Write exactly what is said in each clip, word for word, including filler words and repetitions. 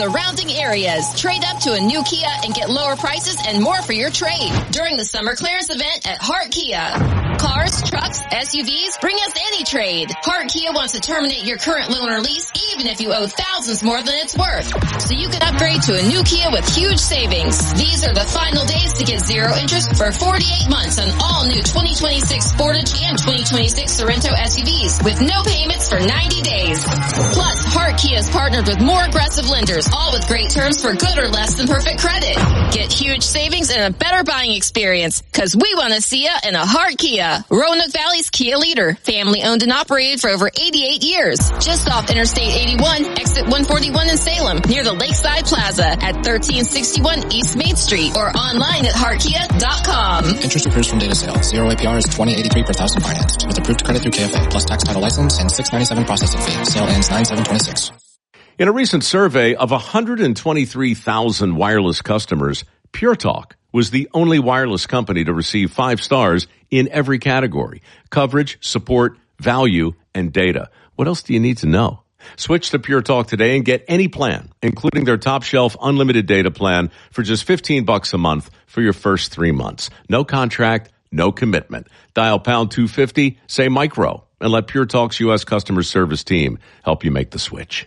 surrounding areas. Trade up to a new Kia and get lower prices and more for your trade during the summer clearance event at Hart Kia. Cars, trucks, S U Vs, bring us any trade. Hart Kia wants to terminate your current loan or lease even if you owe thousands more than it's worth. So you can upgrade to a new Kia with huge savings. These are the final days to get zero interest for forty-eight months on all new twenty twenty-six Sportage and twenty twenty-six Sorento S U Vs with no payments for ninety days. Plus, Hart Kia is partnered with more aggressive lenders, all with great terms for good or less than perfect credit. Get huge savings and a better buying experience, because we want to see you in a Hart Kia. Roanoke Valley's Kia leader, family owned and operated for over eighty-eight years. Just off Interstate eighty-one, exit one forty-one in Salem, near the Lakeside Plaza at thirteen sixty-one East Main Street, or online at hart kia dot com. Interest accrues from data sale. Zero A P R is twenty eighty-three per thousand financed, with approved credit through K F A, plus tax title license and six ninety-seven processing fee. Sale ends nine seven twenty-six. In a recent survey of one hundred twenty-three thousand wireless customers, Pure Talk was the only wireless company to receive five stars in every category: coverage, support, value, and data. What else do you need to know? Switch to Pure Talk today and get any plan, including their top shelf unlimited data plan, for just fifteen bucks a month for your first three months. No contract, no commitment. Dial pound two fifty, say micro, and let Pure Talk's U S customer service team help you make the switch.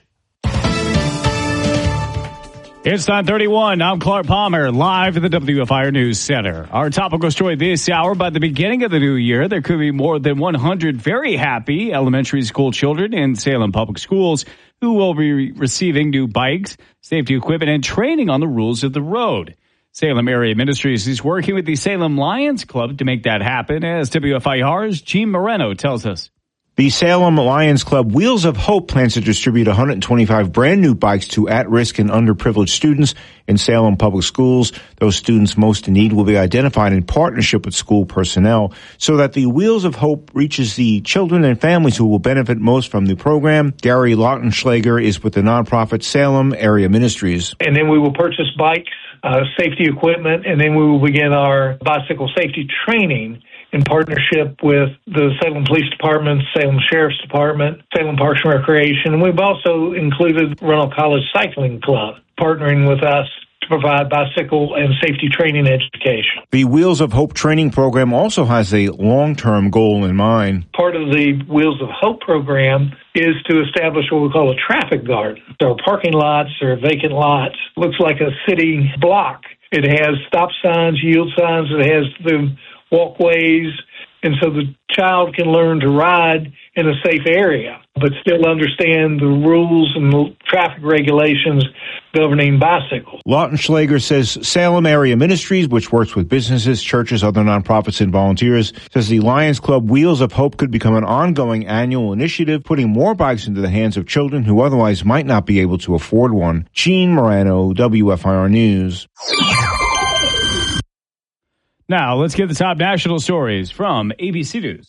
It's nine thirty-one. I'm Clark Palmer, live at the W F I R News Center. Our topical story this hour: by the beginning of the new year, there could be more than one hundred very happy elementary school children in Salem Public Schools who will be receiving new bikes, safety equipment, and training on the rules of the road. Salem Area Ministries is working with the Salem Lions Club to make that happen, as W F I R's Gene Moreno tells us. The Salem Lions Club Wheels of Hope plans to distribute one hundred twenty-five brand new bikes to at-risk and underprivileged students in Salem Public Schools. Those students most in need will be identified in partnership with school personnel so that the Wheels of Hope reaches the children and families who will benefit most from the program. Gary Lautenschlager is with the nonprofit Salem Area Ministries. And then we will purchase bikes, uh, safety equipment, and then we will begin our bicycle safety training in partnership with the Salem Police Department, Salem Sheriff's Department, Salem Parks and Recreation. And we've also included Roanoke College Cycling Club, partnering with us to provide bicycle and safety training education. The Wheels of Hope training program also has a long-term goal in mind. Part of the Wheels of Hope program is to establish what we call a traffic guard. There are parking lots, there are vacant lots. Looks like a city block. It has stop signs, yield signs. It has the walkways, and so the child can learn to ride in a safe area, but still understand the rules and the traffic regulations governing bicycles. Lautenschlager says Salem Area Ministries, which works with businesses, churches, other nonprofits, and volunteers, says the Lions Club Wheels of Hope could become an ongoing annual initiative, putting more bikes into the hands of children who otherwise might not be able to afford one. Gene Moreno, W F I R News. Now, let's get the top national stories from A B C News.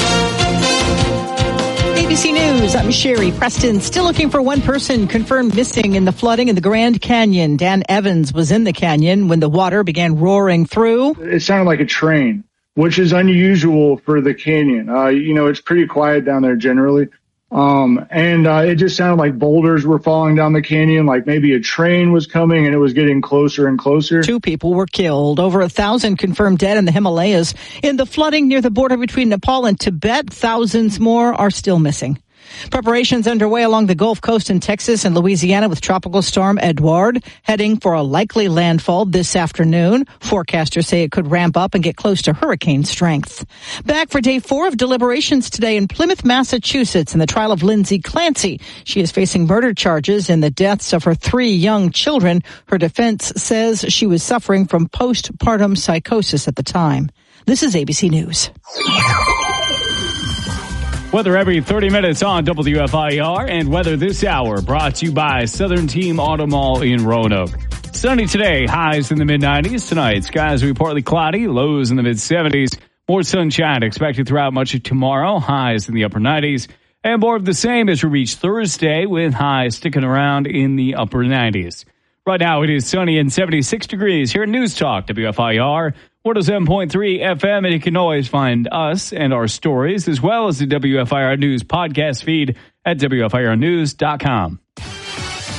A B C News, I'm Sherry Preston. Still looking for one person confirmed missing in the flooding in the Grand Canyon. Dan Evans was in the canyon when the water began roaring through. It sounded like a train, which is unusual for the canyon. Uh, you know, it's pretty quiet down there generally. Um, and, uh, it just sounded like boulders were falling down the canyon, like maybe a train was coming and it was getting closer and closer. Two people were killed. Over a thousand confirmed dead in the Himalayas. In the flooding near the border between Nepal and Tibet, thousands more are still missing. Preparations underway along the Gulf Coast in Texas and Louisiana with Tropical Storm Edouard heading for a likely landfall this afternoon. Forecasters say it could ramp up and get close to hurricane strength. Back for day four of deliberations today in Plymouth, Massachusetts in the trial of Lindsay Clancy. She is facing murder charges in the deaths of her three young children. Her defense says she was suffering from postpartum psychosis at the time. This is A B C News. Weather every thirty minutes on W F I R, and weather this hour brought to you by Southern Team Auto Mall in Roanoke. Sunny today, highs in the mid nineties. Tonight, skies will be partly cloudy, lows in the mid seventies. More sunshine expected throughout much of tomorrow, highs in the upper nineties. And more of the same as we reach Thursday, with highs sticking around in the upper nineties. Right now, it is sunny and seventy-six degrees here at News Talk W F I R. one oh seven point three F M, and you can always find us and our stories, as well as the W F I R News podcast feed at W F I R news dot com.